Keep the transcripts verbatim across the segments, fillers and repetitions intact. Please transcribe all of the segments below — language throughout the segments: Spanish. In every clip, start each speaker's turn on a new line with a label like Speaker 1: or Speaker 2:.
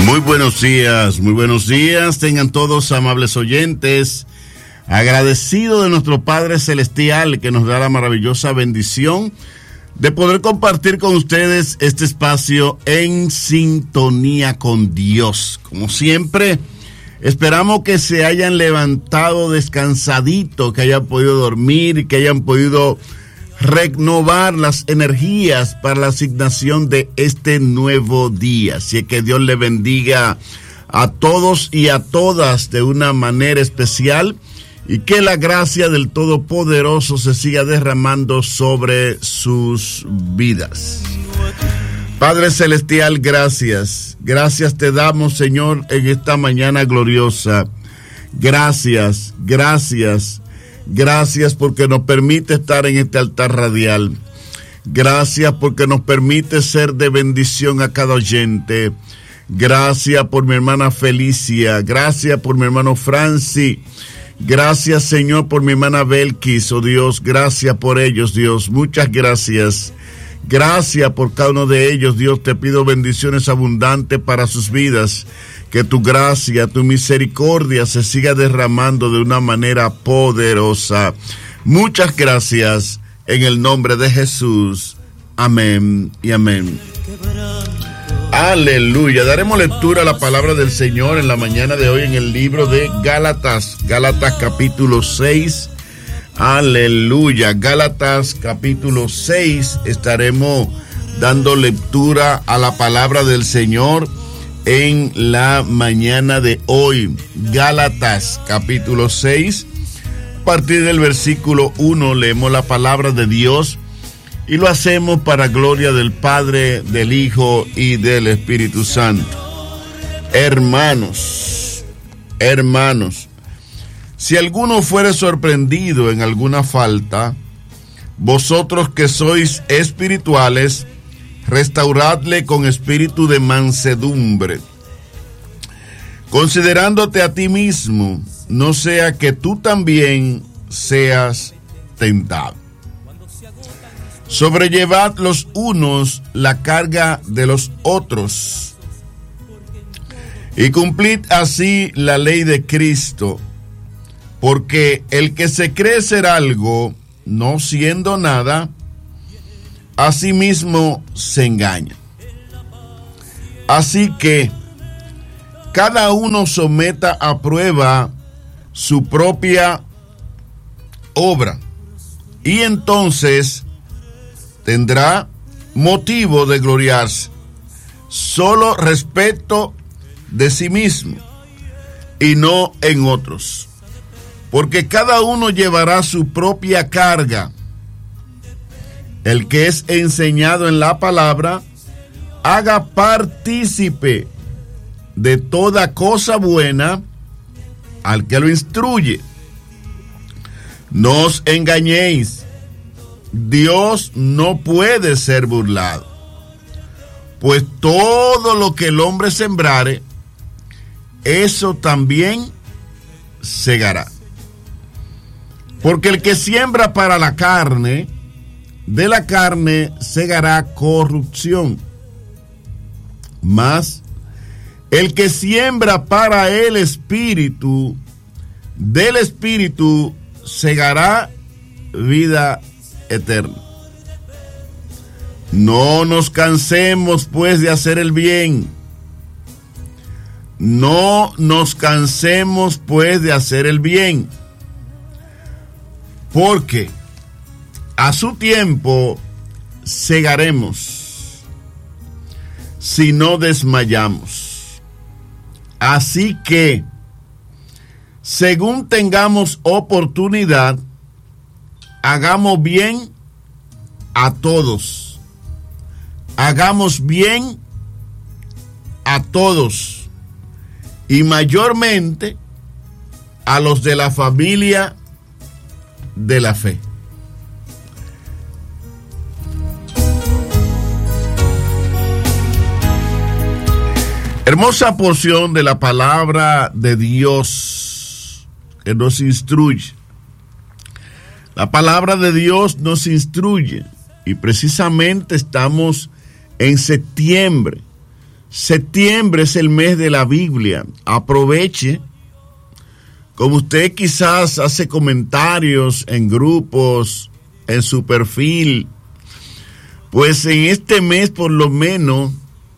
Speaker 1: Muy buenos días, muy buenos días, tengan todos amables oyentes, agradecido de nuestro Padre Celestial que nos da la maravillosa bendición de poder compartir con ustedes este espacio en sintonía con Dios. Como siempre, esperamos que se hayan levantado descansadito, que hayan podido dormir y que hayan podido renovar las energías para la asignación de este nuevo día. Así es que Dios le bendiga a todos y a todas de una manera especial y que la gracia del Todopoderoso se siga derramando sobre sus vidas. Padre Celestial, gracias. Gracias te damos, Señor, en esta mañana gloriosa. Gracias, gracias. Gracias porque nos permite estar en este altar radial. Gracias porque nos permite ser de bendición a cada oyente. Gracias por mi hermana Felicia. Gracias por mi hermano Franci. Gracias, Señor, por mi hermana Belkis, oh Dios. Gracias por ellos, Dios. Muchas gracias. Gracias por cada uno de ellos, Dios. Te pido bendiciones abundantes para sus vidas. Que tu gracia, tu misericordia se siga derramando de una manera poderosa. Muchas gracias en el nombre de Jesús. Amén y amén. Aleluya. Daremos lectura a la palabra del Señor en la mañana de hoy en el libro de Gálatas. Gálatas capítulo seis. Aleluya. Gálatas capítulo seis. Estaremos dando lectura a la palabra del Señor en la mañana de hoy. Gálatas capítulo seis, a partir del versículo uno leemos la palabra de Dios y lo hacemos para gloria del Padre, del Hijo y del Espíritu Santo. Hermanos, hermanos, si alguno fuere sorprendido en alguna falta, vosotros que sois espirituales, restauradle con espíritu de mansedumbre, considerándote a ti mismo, no sea que tú también seas tentado. Sobrellevad los unos la carga de los otros, y cumplid así la ley de Cristo, porque el que se cree ser algo, no siendo nada, asimismo se engaña. Así que cada uno someta a prueba su propia obra, y entonces tendrá motivo de gloriarse solo respecto de sí mismo y no en otros, porque cada uno llevará su propia carga. El que es enseñado en la palabra, haga partícipe de toda cosa buena al que lo instruye. No os engañéis, Dios no puede ser burlado, pues todo lo que el hombre sembrare, eso también segará. Porque el que siembra para la carne, de la carne segará corrupción, mas el que siembra para el espíritu, del espíritu segará vida eterna. No nos cansemos pues de hacer el bien, no nos cansemos pues de hacer el bien, porque a su tiempo segaremos, si no desmayamos. Así que, según tengamos oportunidad, hagamos bien a todos. Hagamos bien a todos, y mayormente a los de la familia de la fe. Hermosa porción de la palabra de Dios que nos instruye. La palabra de Dios nos instruye y precisamente estamos en septiembre, Septiembre es el mes de la Biblia. Aproveche. Como usted quizás hace comentarios en grupos, en su perfil, pues en este mes por lo menos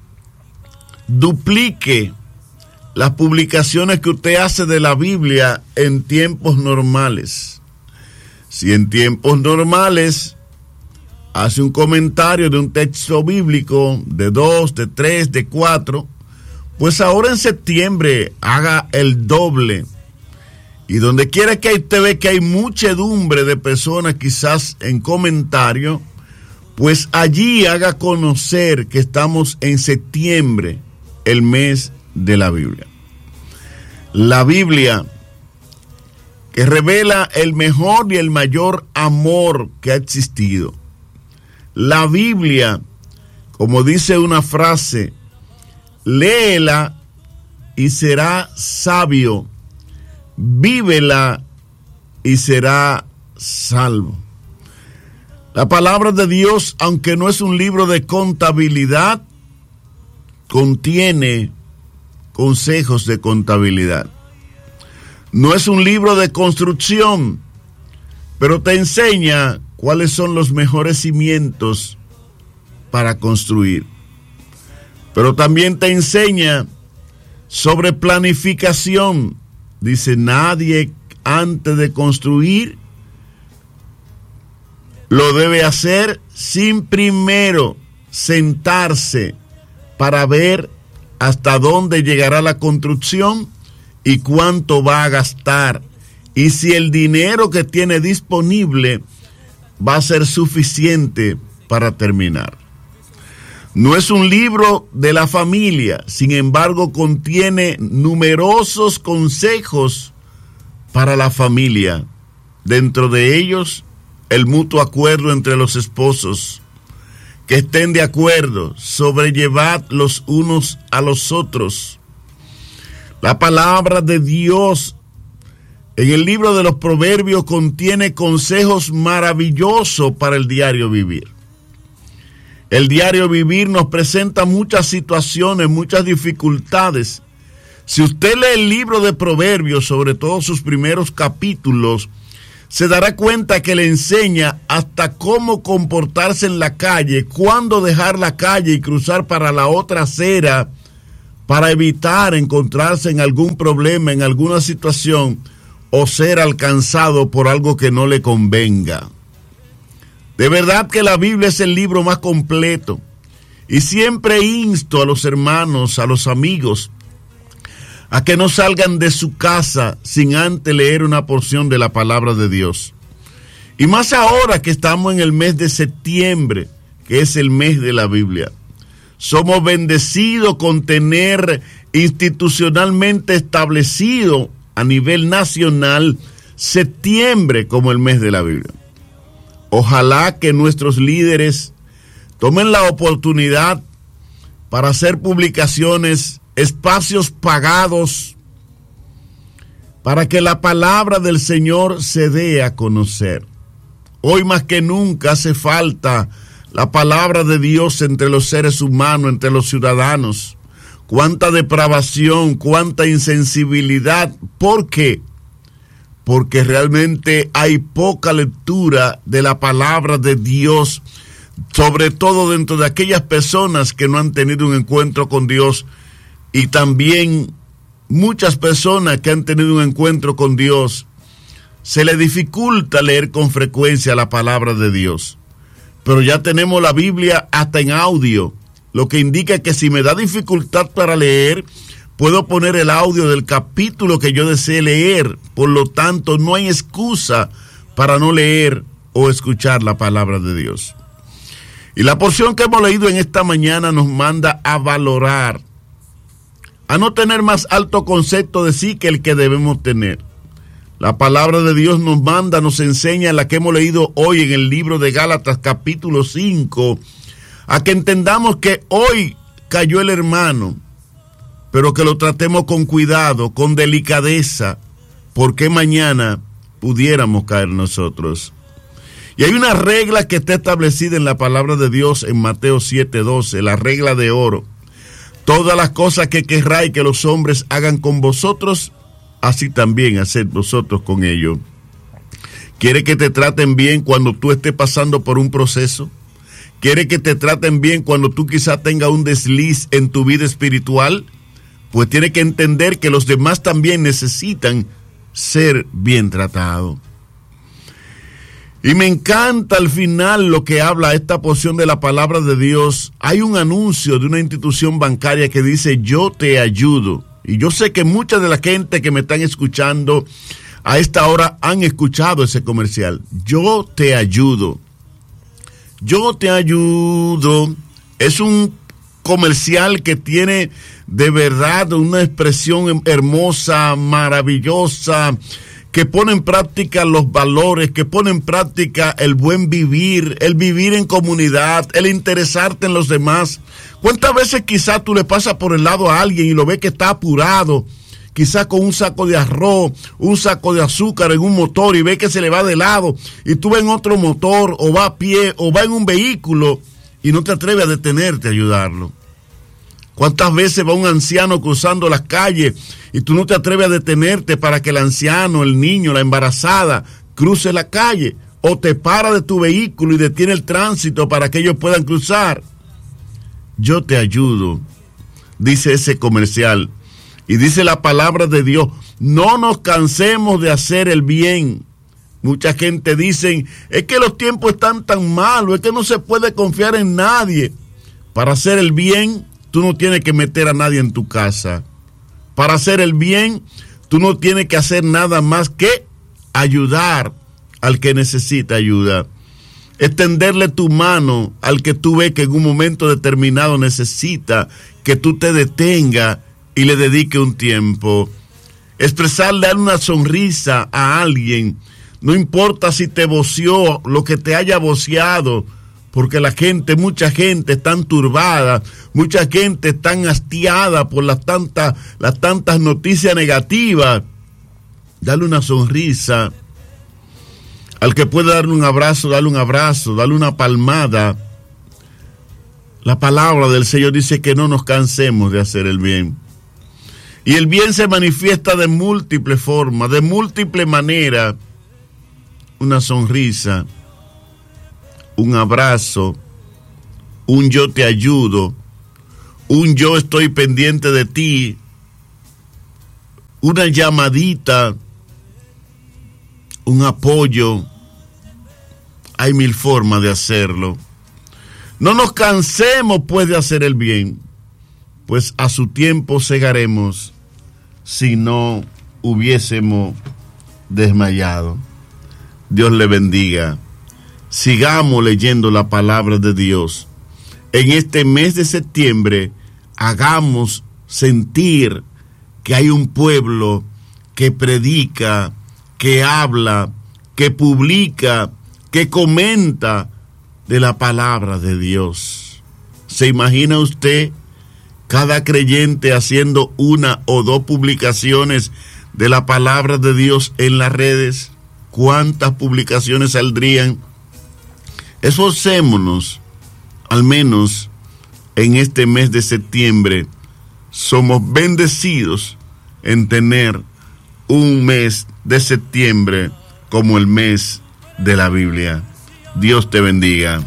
Speaker 1: duplique las publicaciones que usted hace de la Biblia en tiempos normales. Si en tiempos normales hace un comentario de un texto bíblico de dos, de tres, de cuatro, pues ahora en septiembre haga el doble. Y donde quiera que usted ve que hay muchedumbre de personas quizás en comentario, pues allí haga conocer que estamos en septiembre, el mes de la Biblia. La Biblia que revela el mejor y el mayor amor que ha existido. La Biblia, como dice una frase, léela y será sabio, vívela y será salvo. La palabra de Dios, aunque no es un libro de contabilidad, contiene consejos de contabilidad. No es un libro de construcción, pero te enseña cuáles son los mejores cimientos para construir. Pero también te enseña sobre planificación. Dice, nadie antes de construir lo debe hacer sin primero sentarse para ver hasta dónde llegará la construcción y cuánto va a gastar, y si el dinero que tiene disponible va a ser suficiente para terminar. No es un libro de la familia, sin embargo contiene numerosos consejos para la familia. Dentro de ellos, el mutuo acuerdo entre los esposos, que estén de acuerdo, sobrellevad los unos a los otros. La palabra de Dios en el libro de los Proverbios contiene consejos maravillosos para el diario vivir. El diario vivir nos presenta muchas situaciones, muchas dificultades. Si usted lee el libro de Proverbios, sobre todo sus primeros capítulos, se dará cuenta que le enseña hasta cómo comportarse en la calle, cuándo dejar la calle y cruzar para la otra acera para evitar encontrarse en algún problema, en alguna situación, o ser alcanzado por algo que no le convenga. De verdad que la Biblia es el libro más completo, y siempre insto a los hermanos, a los amigos, a que no salgan de su casa sin antes leer una porción de la palabra de Dios. Y más ahora que estamos en el mes de septiembre, que es el mes de la Biblia. Somos bendecidos con tener institucionalmente establecido a nivel nacional septiembre como el mes de la Biblia. Ojalá que nuestros líderes tomen la oportunidad para hacer publicaciones, espacios pagados, para que la palabra del Señor se dé a conocer. Hoy más que nunca hace falta la palabra de Dios entre los seres humanos, entre los ciudadanos. Cuánta depravación, cuánta insensibilidad. ¿Por qué? Porque realmente hay poca lectura de la palabra de Dios, sobre todo dentro de aquellas personas que no han tenido un encuentro con Dios, y también muchas personas que han tenido un encuentro con Dios, se les dificulta leer con frecuencia la palabra de Dios. Pero ya tenemos la Biblia hasta en audio, lo que indica que si me da dificultad para leer, puedo poner el audio del capítulo que yo desee leer. Por lo tanto, no hay excusa para no leer o escuchar la palabra de Dios. Y la porción que hemos leído en esta mañana nos manda a valorar, a no tener más alto concepto de sí que el que debemos tener. La palabra de Dios nos manda, nos enseña, la que hemos leído hoy en el libro de Gálatas capítulo cinco, a que entendamos que hoy cayó el hermano, pero que lo tratemos con cuidado, con delicadeza, porque mañana pudiéramos caer nosotros. Y hay una regla que está establecida en la palabra de Dios en Mateo siete doce, la regla de oro. Todas las cosas que querráis que los hombres hagan con vosotros, así también haced vosotros con ellos. ¿Quiere que te traten bien cuando tú estés pasando por un proceso? ¿Quiere que te traten bien cuando tú quizás tengas un desliz en tu vida espiritual? Pues tiene que entender que los demás también necesitan ser bien tratados. Y me encanta al final lo que habla esta porción de la palabra de Dios. Hay un anuncio de una institución bancaria que dice, yo te ayudo. Y yo sé que mucha de la gente que me están escuchando a esta hora han escuchado ese comercial. Yo te ayudo. Yo te ayudo. Es un comercial que tiene de verdad una expresión hermosa, maravillosa, que pone en práctica los valores, que pone en práctica el buen vivir, el vivir en comunidad, el interesarte en los demás. ¿Cuántas veces quizás tú le pasas por el lado a alguien y lo ves que está apurado, quizás con un saco de arroz, un saco de azúcar en un motor y ves que se le va de lado, y tú vas en otro motor, o va a pie, o va en un vehículo, y no te atreves a detenerte a ayudarlo? ¿Cuántas veces va un anciano cruzando las calles y tú no te atreves a detenerte para que el anciano, el niño, la embarazada cruce la calle? ¿O te para de tu vehículo y detiene el tránsito para que ellos puedan cruzar? Yo te ayudo, dice ese comercial. Y dice la palabra de Dios, no nos cansemos de hacer el bien. Mucha gente dice, es que los tiempos están tan malos, es que no se puede confiar en nadie. Para hacer el bien, tú no tienes que meter a nadie en tu casa. Para hacer el bien, tú no tienes que hacer nada más que ayudar al que necesita ayuda. Extenderle tu mano al que tú ves que en un momento determinado necesita que tú te detengas y le dediques un tiempo. Expresarle, darle una sonrisa a alguien. No importa si te voció lo que te haya voceado, porque la gente, mucha gente está turbada, mucha gente está hastiada por las tantas, las tantas noticias negativas. Dale una sonrisa. Al que puede darle un abrazo, dale un abrazo, dale una palmada. La palabra del Señor dice que no nos cansemos de hacer el bien. Y el bien se manifiesta de múltiples formas, de múltiples maneras. Una sonrisa, un abrazo, un yo te ayudo, un yo estoy pendiente de ti, una llamadita, un apoyo. Hay mil formas de hacerlo. No nos cansemos pues de hacer el bien, pues a su tiempo segaremos si no hubiésemos desmayado. Dios le bendiga. Sigamos leyendo la palabra de Dios. En este mes de septiembre, hagamos sentir que hay un pueblo que predica, que habla, que publica, que comenta de la palabra de Dios. ¿Se imagina usted cada creyente haciendo una o dos publicaciones de la palabra de Dios en las redes? ¿Cuántas publicaciones saldrían? Esforcémonos, al menos en este mes de septiembre. Somos bendecidos en tener un mes de septiembre como el mes de la Biblia. Dios te bendiga.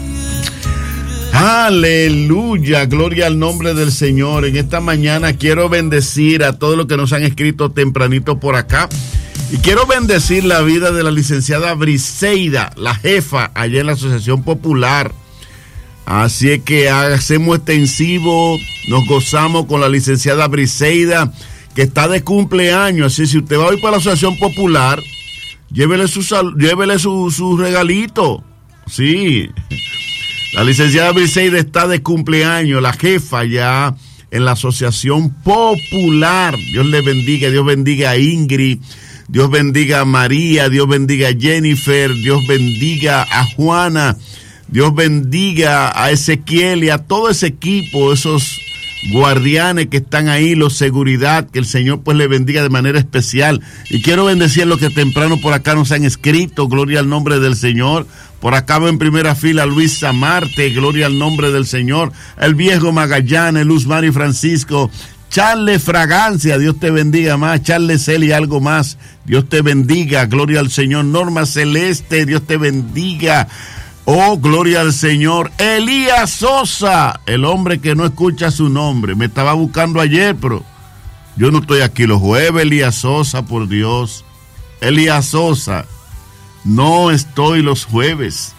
Speaker 1: Aleluya, gloria al nombre del Señor. En esta mañana quiero bendecir a todos los que nos han escrito tempranito por acá. Y quiero bendecir la vida de la licenciada Briseida, la jefa allá en la Asociación Popular. Así es que hacemos extensivo, nos gozamos con la licenciada Briseida, que está de cumpleaños. Así, si usted va hoy para la Asociación Popular, llévele su, llévele su, su regalito. Sí, la licenciada Briseida está de cumpleaños, la jefa ya en la Asociación Popular. Dios le bendiga, Dios bendiga a Ingrid, Dios bendiga a María, Dios bendiga a Jennifer, Dios bendiga a Juana, Dios bendiga a Ezequiel y a todo ese equipo, esos guardianes que están ahí, los seguridad, que el Señor pues le bendiga de manera especial. Y quiero bendecir a los que temprano por acá nos han escrito, gloria al nombre del Señor. Por acá veo en primera fila Luis Samarte, gloria al nombre del Señor. El viejo Magallanes, Luz Mari Francisco. Charles Fragancia, Dios te bendiga más. Charles Celia, algo más, Dios te bendiga, gloria al Señor. Norma Celeste, Dios te bendiga. Oh, gloria al Señor. Elías Sosa, el hombre que no escucha su nombre. Me estaba buscando ayer, pero yo no estoy aquí los jueves. Elías Sosa, por Dios. Elías Sosa, no estoy los jueves.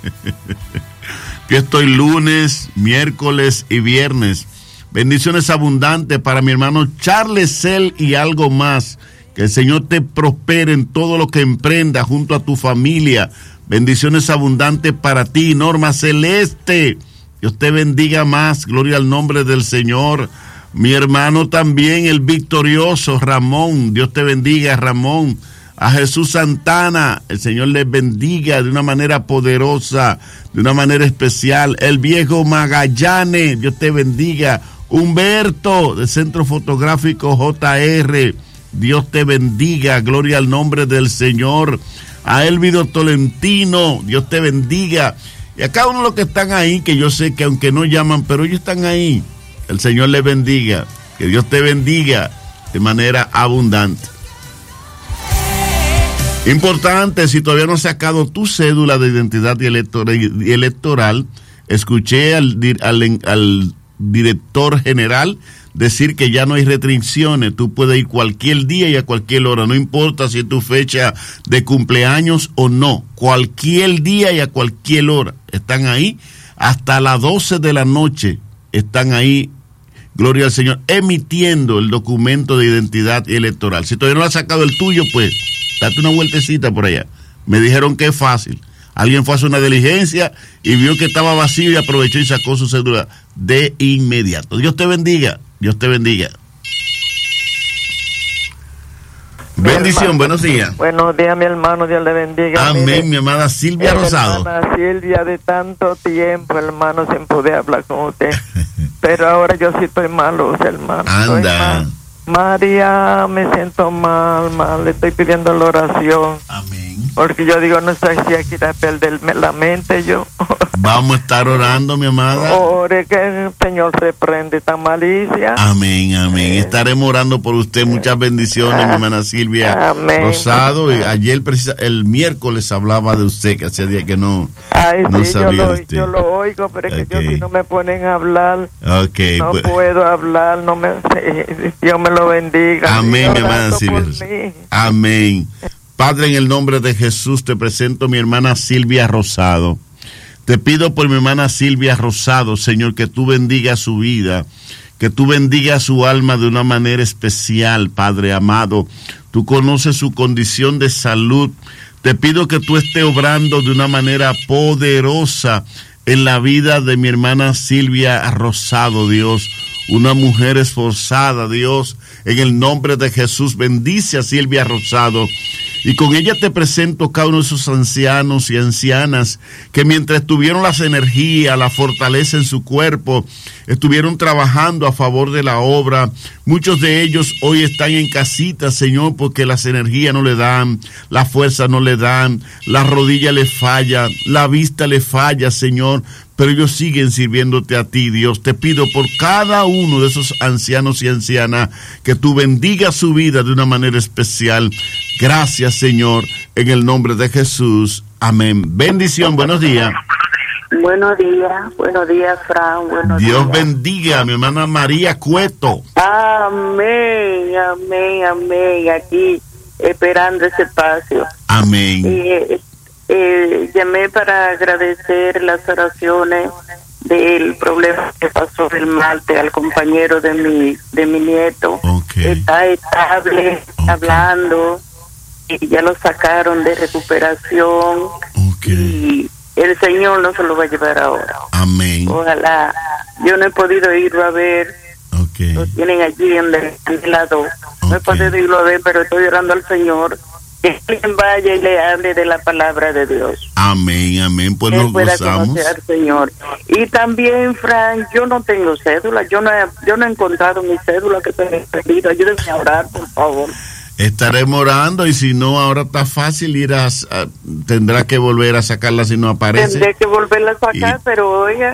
Speaker 1: Yo estoy lunes, miércoles y viernes. Bendiciones abundantes para mi hermano Charles Cel y algo más. Que el Señor te prospere en todo lo que emprenda junto a tu familia. Bendiciones abundantes para ti, Norma Celeste. Dios te bendiga más. Gloria al nombre del Señor. Mi hermano también, el victorioso Ramón. Dios te bendiga, Ramón. A Jesús Santana, el Señor les bendiga de una manera poderosa, de una manera especial. El viejo Magallanes, Dios te bendiga. Humberto, del Centro Fotográfico J R, Dios te bendiga, gloria al nombre del Señor. A Elvido Tolentino, Dios te bendiga. Y a cada uno de los que están ahí, que yo sé que aunque no llaman, pero ellos están ahí, el Señor les bendiga, que Dios te bendiga de manera abundante. Importante, si todavía no has sacado tu cédula de identidad y electoral, escuché al, al, al director general decir que ya no hay restricciones, tú puedes ir cualquier día y a cualquier hora, no importa si es tu fecha de cumpleaños o no, cualquier día y a cualquier hora, están ahí, hasta las doce de la noche, están ahí, gloria al Señor, emitiendo el documento de identidad electoral. Si todavía no has sacado el tuyo, pues, date una vueltecita por allá. Me dijeron que es fácil. Alguien fue a hacer una diligencia y vio que estaba vacío y aprovechó y sacó su cédula de inmediato. Dios te bendiga, Dios te bendiga. Bendición, buenos días.
Speaker 2: Buenos días, mi hermano, Dios le bendiga.
Speaker 1: Amén,
Speaker 2: Mire,
Speaker 1: mi amada Silvia Rosado.
Speaker 2: Hermana Silvia, de tanto tiempo, hermano, sin poder hablar con usted. Pero ahora yo sí estoy malo, hermano.
Speaker 1: Anda.
Speaker 2: María, me siento mal, mal, le estoy pidiendo la oración.
Speaker 1: Amén.
Speaker 2: Porque yo digo, no sé si aquí a perderme la mente yo.
Speaker 1: Vamos a estar orando, mi amada.
Speaker 2: Ore que el Señor reprende esta malicia.
Speaker 1: Amén, amén. Estaremos orando por usted. Muchas bendiciones, mi hermana Silvia
Speaker 2: Amén.
Speaker 1: Rosado. Y ayer, precisa, el miércoles, hablaba de usted, que hacía día que no,
Speaker 2: Ay,
Speaker 1: no
Speaker 2: sí,
Speaker 1: sabía
Speaker 2: yo lo,
Speaker 1: de usted.
Speaker 2: yo lo oigo, pero es
Speaker 1: Okay.
Speaker 2: que yo si no me ponen a hablar,
Speaker 1: Okay,
Speaker 2: no
Speaker 1: pues,
Speaker 2: puedo hablar, no me, Dios me lo bendiga.
Speaker 1: amén, mi hermana
Speaker 2: Orando
Speaker 1: Silvia.
Speaker 2: por mí.
Speaker 1: Amén. Padre, en el nombre de Jesús, te presento a mi hermana Silvia Rosado. Te pido por mi hermana Silvia Rosado, Señor, que tú bendigas su vida, que tú bendigas su alma de una manera especial, Padre amado. Tú conoces su condición de salud. Te pido que tú estés obrando de una manera poderosa en la vida de mi hermana Silvia Rosado, Dios. Una mujer esforzada, Dios. En el nombre de Jesús, bendice a Silvia Rosado. Y con ella te presento cada uno de esos ancianos y ancianas que mientras tuvieron las energías, la fortaleza en su cuerpo, estuvieron trabajando a favor de la obra. Muchos de ellos hoy están en casita, Señor, porque las energías no le dan, la fuerza no le dan, la rodilla le falla, la vista le falla, Señor. Pero ellos siguen sirviéndote a ti, Dios. Te pido por cada uno de esos ancianos y ancianas que tú bendigas su vida de una manera especial. Gracias, Señor, en el nombre de Jesús. Amén. Bendición, buenos días.
Speaker 3: Buenos días, buenos días, Fran. Buenos
Speaker 1: Dios
Speaker 3: días.
Speaker 1: bendiga a mi hermana María Cueto.
Speaker 3: Amén, amén, amén. Aquí esperando ese espacio.
Speaker 1: Amén.
Speaker 3: Eh, eh, llamé para agradecer las oraciones del problema que pasó el martes al compañero de mi de mi nieto.
Speaker 1: Okay.
Speaker 3: Está estable,
Speaker 1: Okay.
Speaker 3: hablando, y ya lo sacaron de recuperación.
Speaker 1: Okay.
Speaker 3: Y el Señor no se lo va a llevar ahora.
Speaker 1: Amén.
Speaker 3: Ojalá. Yo no he podido irlo a ver.
Speaker 1: Okay.
Speaker 3: Lo tienen allí en el, en el lado. No he
Speaker 1: Ok.
Speaker 3: podido irlo a ver, pero estoy orando al Señor que alguien vaya y le hable de la palabra de Dios.
Speaker 1: Amén, amén. Pues
Speaker 3: Que
Speaker 1: nos
Speaker 3: pueda
Speaker 1: gozamos.
Speaker 3: conocer al Señor. Y también, Fran, yo no tengo cédula. Yo no he, yo no he encontrado mi cédula que tengo perdido. Ayúdenme a orar, por favor.
Speaker 1: Estaremos orando y si no, ahora está fácil ir a, a tendrá que volver a sacarla si no aparece.
Speaker 3: Tendré que volverla a sacar,
Speaker 1: y... pero
Speaker 3: oiga,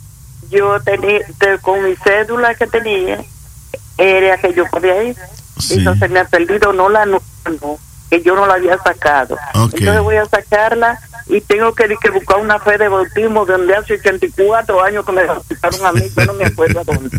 Speaker 3: yo tenía, te, con mi cédula que tenía, era que yo podía ir. Sí. Entonces me ha perdido, no la no, no, que yo no la había sacado. Okay. Entonces voy a sacarla y tengo que, que buscar una fe de bautismo donde hace ochenta y cuatro años que me bautizaron a mí, yo no me acuerdo dónde.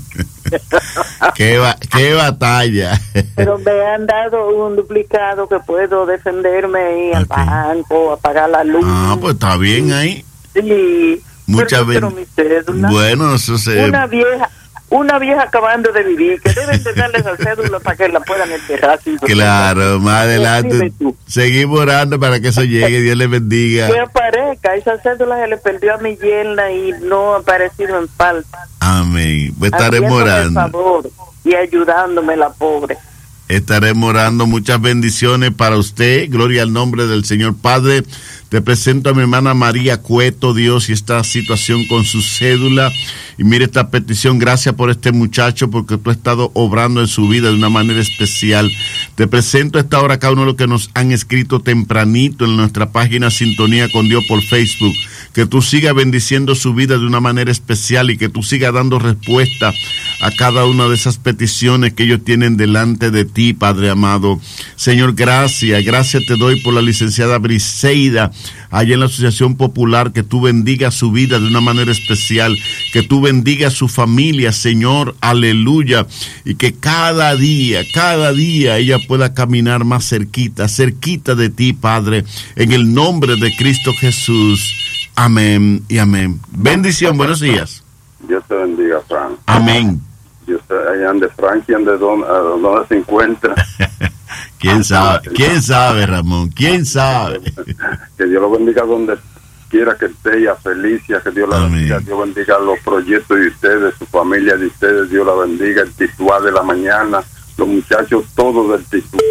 Speaker 1: qué, ba qué batalla.
Speaker 3: Pero me han dado un duplicado que puedo defenderme, ir okay. al banco, apagar la luz.
Speaker 1: Ah, pues está bien ahí.
Speaker 3: Sí.
Speaker 1: Muchas veces. Bueno, eso se...
Speaker 3: Una vieja, una vieja acabando de vivir, que deben de darle esa cédula para que la puedan enterrar.
Speaker 1: Claro, más adelante seguimos orando para que eso llegue, Dios le bendiga.
Speaker 3: Que aparezca, esa cédula se le perdió a mi yerna y no ha aparecido en falta.
Speaker 1: Amén, pues estaremos orando.
Speaker 3: Por favor, y ayudándome la pobre.
Speaker 1: Estaremos orando, muchas bendiciones para usted, gloria al nombre del Señor. Padre, te presento a mi hermana María Cueto, Dios, y esta situación con su cédula. Y mire esta petición, gracias por este muchacho, porque tú has estado obrando en su vida de una manera especial. Te presento a esta hora cada uno de los que nos han escrito tempranito en nuestra página Sintonía con Dios por Facebook. Que tú sigas bendiciendo su vida de una manera especial y que tú sigas dando respuesta a cada una de esas peticiones que ellos tienen delante de ti, Padre amado. Señor, gracias, gracias te doy por la licenciada Briseida, allá en la Asociación Popular, que tú bendigas su vida de una manera especial, que tú bendigas su familia, Señor, aleluya, y que cada día, cada día ella pueda caminar más cerquita, cerquita de ti, Padre, en el nombre de Cristo Jesús. Amén y amén. Bendición, buenos días.
Speaker 4: Dios te bendiga, Frank.
Speaker 1: Amén.
Speaker 4: Dios te allá ande Frank, y ande donde, donde se encuentra.
Speaker 1: ¿Quién sabe? ¿Quién sabe, Ramón? ¿Quién sabe?
Speaker 4: Que Dios lo bendiga donde quiera que esté, y a Felicia, que Dios la Amén. bendiga. Dios bendiga los proyectos de ustedes, su familia de ustedes, Dios la bendiga. El titular de la mañana, los muchachos todos del titular.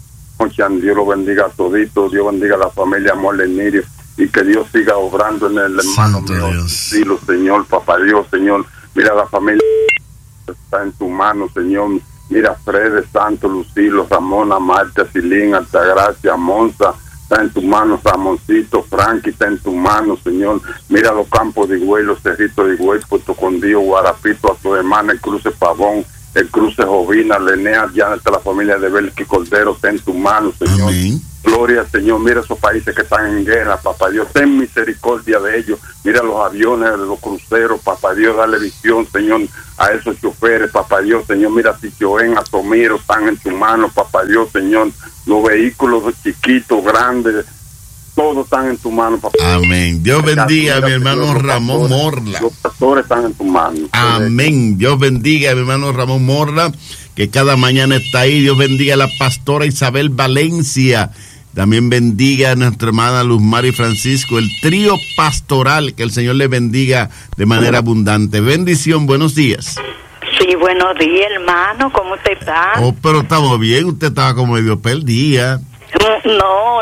Speaker 4: Dios lo bendiga a toditos, Dios bendiga a la familia Molenirio, y que Dios siga obrando en el hermano mío. Sí, lo Señor, papá Dios, Señor. Mira la familia, está en tu mano, Señor. Mira, Fred, Santo, Lucilo, Ramona, Marta, Silín, Altagracia, Monza, está en tu mano, Ramoncito, Frankie, está en tu mano, Señor. Mira los campos de Higüey, los cerritos de Higüey, Puerto Condío, Guarapito, a tu hermana, el cruce Pavón, el cruce Jovina, Lenea, ya está la familia de Belki Cordero, está en tu mano, Señor. Amén. Gloria, Señor. Mira esos países que están en guerra, papá Dios, ten misericordia de ellos. Mira los aviones, los cruceros, papá Dios, dale visión, Señor, a esos choferes, papá Dios, Señor. Mira si Joen, Atomiro, están en tu mano, papá Dios, Señor. Los vehículos chiquitos, grandes, todos están en tu mano, papá.
Speaker 1: Amén. Dios bendiga a mi hermano Ramón Morla.
Speaker 4: Los pastores están en tu mano.
Speaker 1: Amén. Dios bendiga a mi hermano Ramón Morla, que cada mañana está ahí. Dios bendiga a la pastora Isabel Valencia. También bendiga a nuestra hermana Luz Mari Francisco, el trío pastoral, que el Señor le bendiga de manera abundante. Bendición, buenos días.
Speaker 3: Sí, buenos días, hermano, ¿cómo usted está?
Speaker 1: Oh, pero estamos bien, usted estaba como medio perdida.
Speaker 3: No,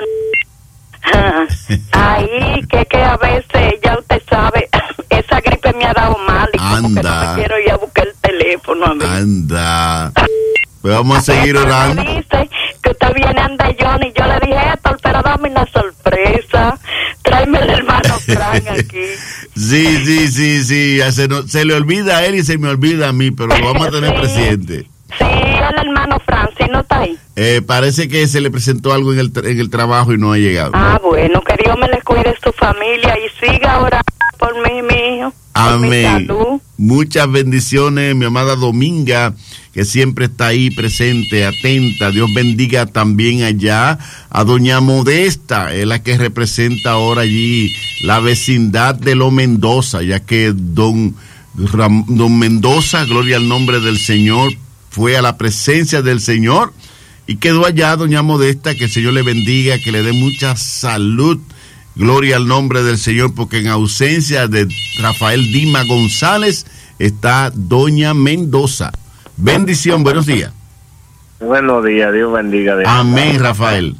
Speaker 3: ahí que, que a veces, ya usted sabe, esa gripe me ha dado mal y
Speaker 1: Anda.
Speaker 3: como que no me quiero ir a buscar el teléfono. A ver.
Speaker 1: Anda. Pues vamos a seguir orando.
Speaker 3: Me dice que usted viene anda Johnny, yo le dije esto, pero dame una sorpresa, tráeme el hermano Frank aquí.
Speaker 1: Sí, sí, sí, sí, se, no, se le olvida a él y se me olvida a mí, pero lo vamos a tener sí, presente.
Speaker 3: Sí, el hermano Frank, ¿sí no está ahí?
Speaker 1: Eh, parece que se le presentó algo en el, en el trabajo y no ha llegado.
Speaker 3: Ah, bueno, que Dios me le cuide su familia y siga orando por mí, mi hijo.
Speaker 1: Amén. Muchas bendiciones, mi amada Dominga, que siempre está ahí presente, atenta. Dios bendiga también allá a doña Modesta, es la que representa ahora allí la vecindad de Lo Mendoza, ya que don, Ram, don Mendoza, gloria al nombre del Señor, fue a la presencia del Señor y quedó allá doña Modesta. Que el Señor le bendiga, que le dé mucha salud. Gloria al nombre del Señor, porque en ausencia de Rafael Dima González está doña Mendoza. Bendición, buenos días.
Speaker 5: Buenos días, Dios bendiga. Dios
Speaker 1: Amén, bendiga. Rafael.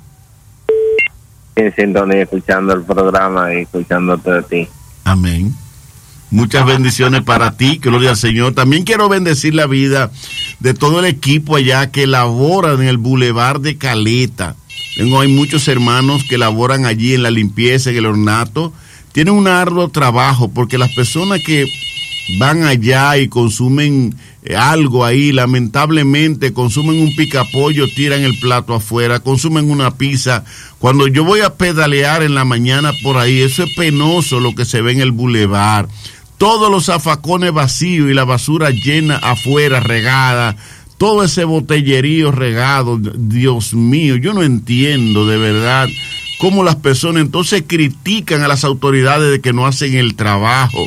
Speaker 5: En sintonía, escuchando el programa y escuchándote de ti.
Speaker 1: Amén. Muchas bendiciones para ti, gloria al Señor. También quiero bendecir la vida de todo el equipo allá que labora en el Boulevard de Caleta. Tengo, hay muchos hermanos que laboran allí en la limpieza, en el ornato. Tienen un arduo trabajo porque las personas que van allá y consumen algo ahí, lamentablemente consumen un picapollo, tiran el plato afuera, consumen una pizza. Cuando yo voy a pedalear en la mañana por ahí, eso es penoso lo que se ve en el bulevar. Todos los zafacones vacíos y la basura llena afuera, regada, todo ese botellerío regado. Dios mío, yo no entiendo de verdad cómo las personas entonces critican a las autoridades de que no hacen el trabajo.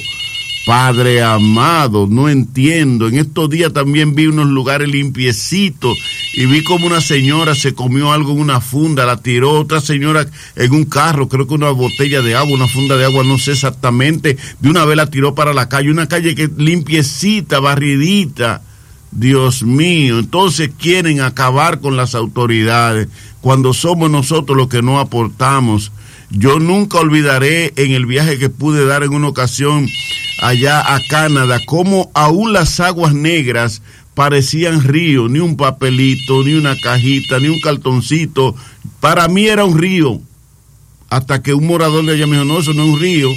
Speaker 1: Padre amado, no entiendo. En estos días también vi unos lugares limpiecitos y vi como una señora se comió algo en una funda, la tiró otra señora en un carro, creo que una botella de agua, una funda de agua, no sé exactamente, de una vez la tiró para la calle, una calle que limpiecita, barridita. Dios mío, entonces quieren acabar con las autoridades cuando somos nosotros los que no aportamos. Yo nunca olvidaré en el viaje que pude dar en una ocasión allá a Canadá, cómo aún las aguas negras parecían río, ni un papelito, ni una cajita, ni un cartoncito. Para mí era un río, hasta que un morador de allá me dijo, no, eso no es un río,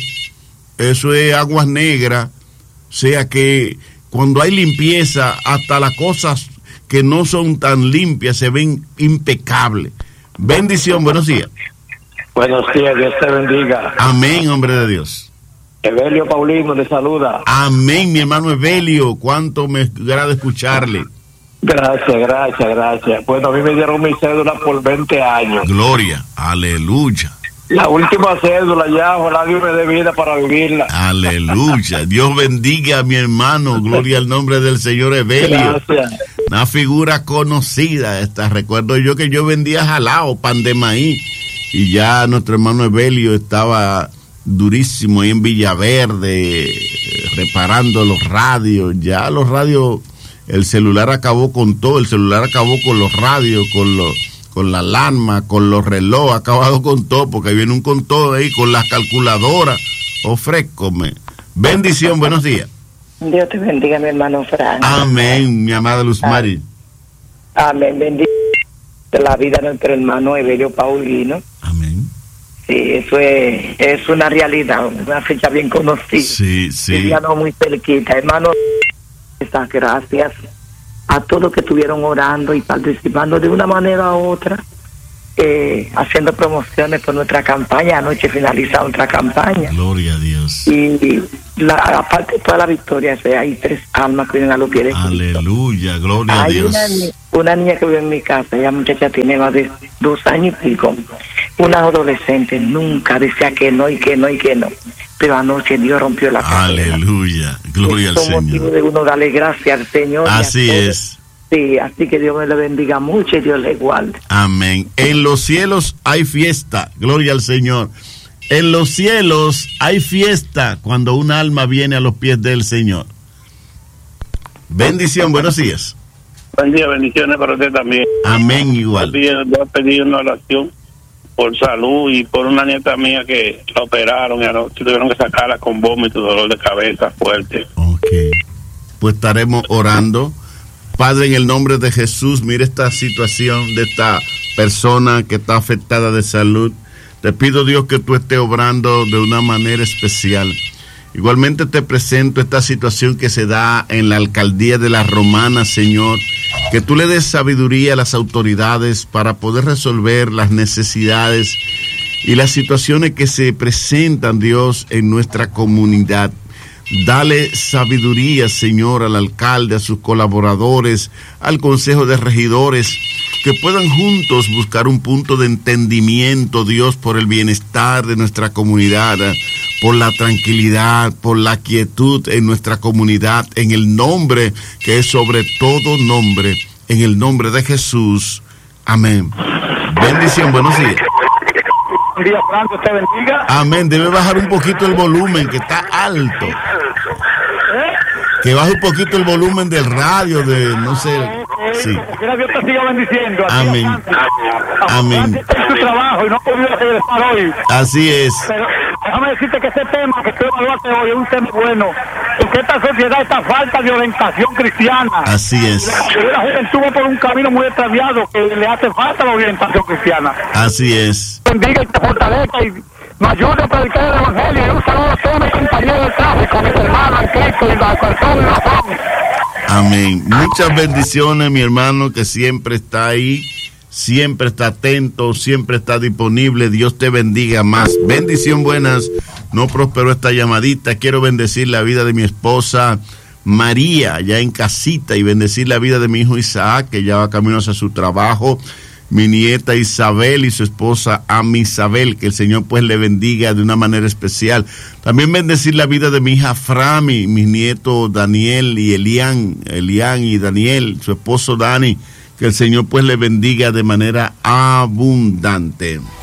Speaker 1: eso es aguas negras. O sea que cuando hay limpieza, hasta las cosas que no son tan limpias se ven impecables. Bendición, buenos días.
Speaker 5: Buenos días, Dios te bendiga.
Speaker 1: Amén, hombre de Dios.
Speaker 5: Evelio Paulino le saluda.
Speaker 1: Amén, mi hermano Evelio, cuánto me agrada escucharle.
Speaker 5: Gracias, gracias, gracias. Bueno, a mí me dieron mi cédula por veinte años.
Speaker 1: Gloria, aleluya.
Speaker 5: La última cédula ya, ojalá Dios me dé vida para vivirla.
Speaker 1: Aleluya, Dios bendiga a mi hermano, gloria al nombre del Señor Evelio.
Speaker 5: Gracias.
Speaker 1: Una figura conocida esta, recuerdo yo que yo vendía jalao, pan de maíz. Y ya nuestro hermano Evelio estaba durísimo ahí en Villaverde, reparando los radios. Ya los radios, el celular acabó con todo, el celular acabó con los radios, con los, con la alarma, con los relojes, ha acabado con todo, porque viene un con todo ahí, con las calculadoras. Ofrézcome. Bendición, buenos días.
Speaker 6: Dios te bendiga, mi hermano Frank.
Speaker 1: Amén, mi amada Luz Mari.
Speaker 6: Amén, bendiga la vida de nuestro hermano Evelio Paulino.
Speaker 1: Amén.
Speaker 6: Sí, eso es, es una realidad, una fecha bien conocida.
Speaker 1: Sí, sí.
Speaker 6: Ya no muy cerquita, hermano. Estas gracias a todos que estuvieron orando y participando de una manera u otra, eh, haciendo promociones por nuestra campaña. Anoche finaliza otra campaña.
Speaker 1: Gloria a Dios.
Speaker 6: Y la, aparte de toda la victoria, o sea, hay tres almas que vienen a los pies de Cristo.
Speaker 1: Aleluya, gloria
Speaker 6: hay
Speaker 1: a Dios.
Speaker 6: Una, una niña que vive en mi casa, ella muchacha tiene más de dos años y pico. Una adolescente nunca decía que no y que no y que no. Pero anoche Dios rompió la cadena.
Speaker 1: Aleluya, gloria al Señor.
Speaker 6: Motivo de uno darle gracias al Señor.
Speaker 1: Así es.
Speaker 6: Sí, así que Dios me le bendiga mucho y Dios le guarde.
Speaker 1: Amén. En los cielos hay fiesta, gloria al Señor. En los cielos hay fiesta cuando un alma viene a los pies del Señor. Bendición, buenos días.
Speaker 5: Buen día, bendiciones para usted también.
Speaker 1: Amén, igual.
Speaker 5: Voy a pedir una oración por salud y por una nieta mía que la operaron y anoche tuvieron que sacarla con vómito, dolor de cabeza fuerte.
Speaker 1: Ok, pues estaremos orando. Padre, en el nombre de Jesús, mire esta situación de esta persona que está afectada de salud. Te pido, Dios, que tú estés obrando de una manera especial. Igualmente te presento esta situación que se da en la alcaldía de La Romana, Señor, que tú le des sabiduría a las autoridades para poder resolver las necesidades y las situaciones que se presentan, Dios, en nuestra comunidad. Dale sabiduría, Señor, al alcalde, a sus colaboradores, al consejo de regidores, que puedan juntos buscar un punto de entendimiento, Dios, por el bienestar de nuestra comunidad, por la tranquilidad, por la quietud en nuestra comunidad, en el nombre que es sobre todo nombre, en el nombre de Jesús. Amén. Bendición, buenos días.
Speaker 5: Buen día, Franco, te bendiga.
Speaker 1: Amén. Debe bajar un poquito el volumen, que está alto. Que baje un poquito el volumen del radio, de no sé. Sí.
Speaker 5: Que Dios te siga bendiciendo.
Speaker 1: Amén. Amén.
Speaker 5: Tu trabajo y no he podido regresar hoy.
Speaker 1: Así es.
Speaker 5: Pero
Speaker 7: déjame decirte que ese tema que tú evaluaste hoy es un tema bueno, porque esta sociedad está falta de orientación cristiana.
Speaker 1: Así es.
Speaker 7: La, la juventud va por un camino muy extraviado que le hace falta la orientación cristiana.
Speaker 1: Así es.
Speaker 7: Bendiga y te fortalezca y nos ayude a predicar el evangelio. Y un saludo a todos mis compañeros de tráfico, mis hermanos en Cristo y la persona y la razón.
Speaker 1: Amén. Muchas bendiciones, mi hermano, que siempre está ahí, siempre está atento, siempre está disponible. Dios te bendiga más. Bendición, buenas. No prosperó esta llamadita. Quiero bendecir la vida de mi esposa María, ya en casita, y bendecir la vida de mi hijo Isaac, que ya va camino hacia su trabajo. Mi nieta Isabel y su esposa Amisabel, que el Señor pues le bendiga de una manera especial. También bendecir la vida de mi hija Frami, mis nietos Daniel y Elian, Elian y Daniel, su esposo Dani, que el Señor pues le bendiga de manera abundante.